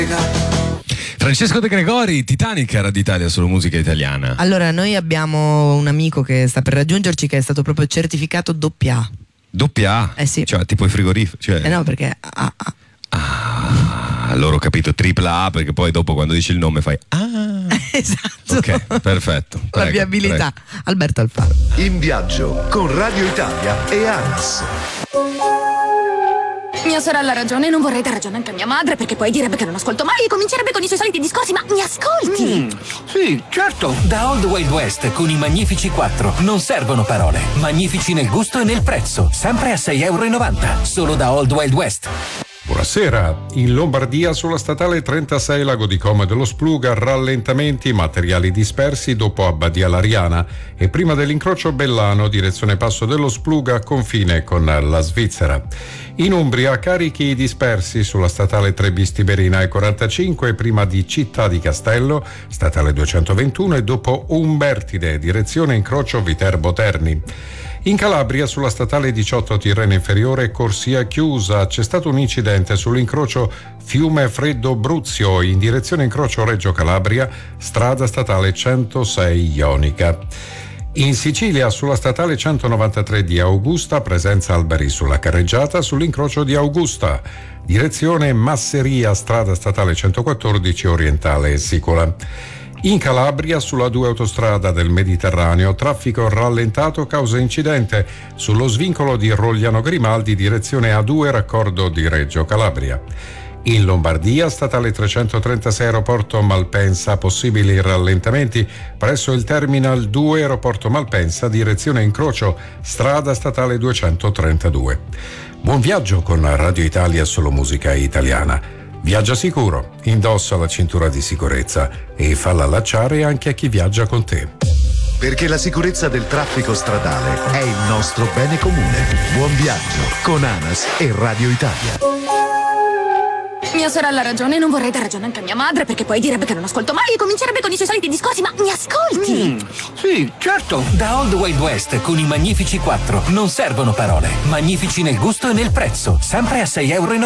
Francesco De Gregori, Titanic, Radio Italia, solo musica italiana. Allora, noi abbiamo un amico che sta per raggiungerci che è stato proprio certificato AA. AA? Sì. Cioè, tipo i frigoriferi? No, perché allora ho capito, AAA, perché poi dopo quando dici il nome fai esatto. Ok, perfetto. La viabilità. Prego. Alberto Alfaro. In viaggio con Radio Italia e ANAS. Mia sorella ha ragione, non vorrei dar ragione anche a mia madre, perché poi direbbe che non ascolto mai e comincerebbe con i suoi soliti discorsi, ma mi ascolti? Sì, certo. Da Old Wild West con i Magnifici 4 non servono parole. Magnifici nel gusto e nel prezzo, sempre a €6,90. Solo da Old Wild West. Buonasera. In Lombardia sulla statale 36 Lago di Como e dello Spluga rallentamenti, materiali dispersi dopo Abbadia Lariana e prima dell'incrocio Bellano direzione Passo dello Spluga confine con la Svizzera. In Umbria carichi dispersi sulla statale 3 bis Tiberina e 45 prima di Città di Castello, statale 221 e dopo Umbertide direzione incrocio Viterbo Terni. In Calabria sulla statale 18 Tirreno Inferiore corsia chiusa, c'è stato un incidente sull'incrocio Fiume Freddo Bruzio in direzione incrocio Reggio Calabria, strada statale 106 Ionica. In Sicilia sulla statale 193 di Augusta presenza alberi sulla carreggiata sull'incrocio di Augusta, direzione Masseria, strada statale 114 orientale Sicola. In Calabria, sulla 2 autostrada del Mediterraneo, traffico rallentato causa incidente sullo svincolo di Rogliano Grimaldi, direzione A2, raccordo di Reggio Calabria. In Lombardia, statale 336 aeroporto Malpensa, possibili rallentamenti presso il Terminal 2 aeroporto Malpensa, direzione incrocio, strada statale 232. Buon viaggio con Radio Italia, solo musica italiana. Viaggia sicuro, indossa la cintura di sicurezza e falla allacciare anche a chi viaggia con te. Perché la sicurezza del traffico stradale è il nostro bene comune. Buon viaggio con ANAS e Radio Italia. Mia sorella ha ragione, non vorrei dar ragione anche a mia madre, perché poi direbbe che non ascolto mai e comincerebbe con i suoi soliti discorsi, ma mi ascolti? Sì, certo. Da Old Wild West con i Magnifici 4 non servono parole. Magnifici nel gusto e nel prezzo, sempre a €6,90.